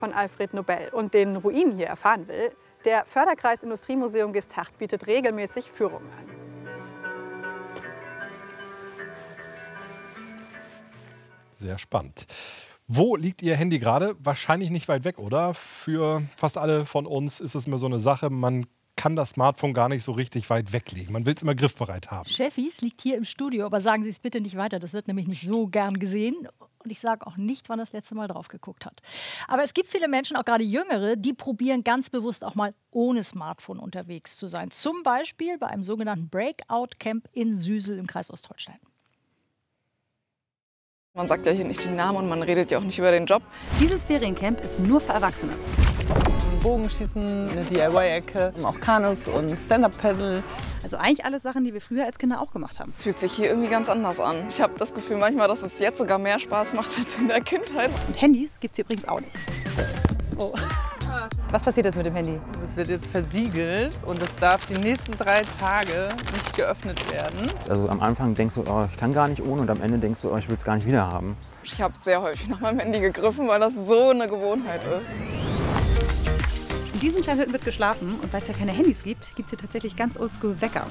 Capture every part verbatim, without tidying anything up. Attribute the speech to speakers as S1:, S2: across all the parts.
S1: von Alfred Nobel und den Ruinen hier erfahren will, der Förderkreis Industriemuseum Gestacht bietet regelmäßig Führungen an.
S2: Sehr spannend. Wo liegt Ihr Handy gerade? Wahrscheinlich nicht weit weg, oder? Für fast alle von uns ist es immer so eine Sache, man kann das Smartphone gar nicht so richtig weit weglegen. Man will es immer griffbereit haben.
S3: Chefis liegt hier im Studio, aber sagen Sie es bitte nicht weiter. Das wird nämlich nicht so gern gesehen. Und ich sage auch nicht, wann das letzte Mal drauf geguckt hat. Aber es gibt viele Menschen, auch gerade Jüngere, die probieren ganz bewusst auch mal ohne Smartphone unterwegs zu sein. Zum Beispiel bei einem sogenannten Breakout-Camp in Süsel im Kreis Ostholstein.
S4: Man sagt ja hier nicht den Namen und man redet ja auch nicht über den Job.
S5: Dieses Feriencamp ist nur für Erwachsene.
S6: Bogenschießen, eine D I Y-Ecke, auch Kanus und Stand-Up-Paddle.
S5: Also eigentlich alles Sachen, die wir früher als Kinder auch gemacht haben.
S4: Es fühlt sich hier irgendwie ganz anders an. Ich habe das Gefühl manchmal, dass es jetzt sogar mehr Spaß macht als in der Kindheit.
S5: Und Handys gibt es hier übrigens auch nicht.
S6: Oh.
S7: Was passiert jetzt mit dem Handy?
S6: Das wird jetzt versiegelt und es darf die nächsten drei Tage nicht geöffnet werden.
S8: Also am Anfang denkst du, oh, ich kann gar nicht ohne, und am Ende denkst du, oh, ich will es gar nicht wieder haben.
S4: Ich habe sehr häufig nach meinem Handy gegriffen, weil das so eine Gewohnheit ist.
S5: In diesen kleinen Hütten wird geschlafen und weil es ja keine Handys gibt, gibt es hier tatsächlich ganz oldschool Wecker.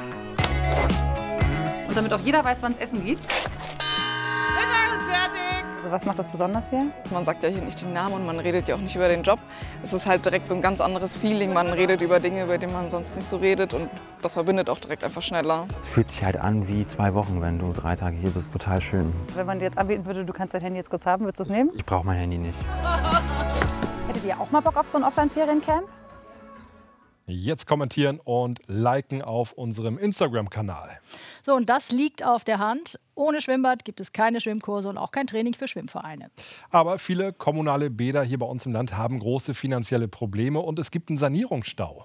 S5: Und damit auch jeder weiß, wann es Essen gibt.
S6: Mittag ist fertig!
S7: Also was macht das besonders hier?
S4: Man sagt ja hier nicht den Namen und man redet ja auch nicht über den Job. Es ist halt direkt so ein ganz anderes Feeling. Man redet über Dinge, über die man sonst nicht so redet, und das verbindet auch direkt einfach schneller.
S8: Es fühlt sich halt an wie zwei Wochen, wenn du drei Tage hier bist. Total schön.
S7: Wenn man dir jetzt anbieten würde, du kannst dein Handy jetzt kurz haben, würdest du es nehmen?
S8: Ich brauche mein Handy nicht.
S7: Hättet ihr auch mal Bock auf so ein Offline-Feriencamp?
S2: Jetzt kommentieren und liken auf unserem Instagram-Kanal.
S3: So, und das liegt auf der Hand. Ohne Schwimmbad gibt es keine Schwimmkurse und auch kein Training für Schwimmvereine.
S2: Aber viele kommunale Bäder hier bei uns im Land haben große finanzielle Probleme und es gibt einen Sanierungsstau.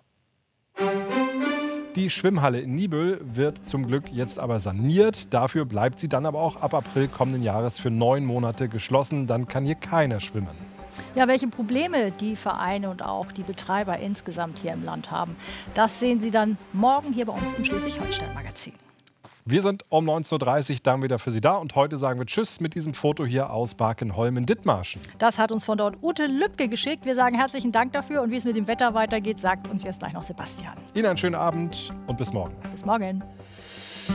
S2: Die Schwimmhalle in Niebüll wird zum Glück jetzt aber saniert. Dafür bleibt sie dann aber auch ab April kommenden Jahres für neun Monate geschlossen. Dann kann hier keiner schwimmen.
S3: Ja, welche Probleme die Vereine und auch die Betreiber insgesamt hier im Land haben, das sehen Sie dann morgen hier bei uns im Schleswig-Holstein-Magazin.
S2: Wir sind um neunzehn Uhr dreißig dann wieder für Sie da und heute sagen wir Tschüss mit diesem Foto hier aus Barkenholm in Dithmarschen.
S3: Das hat uns von dort Ute Lübke geschickt. Wir sagen herzlichen Dank dafür und wie es mit dem Wetter weitergeht, sagt uns jetzt gleich noch Sebastian.
S2: Ihnen einen schönen Abend und bis morgen.
S3: Bis morgen.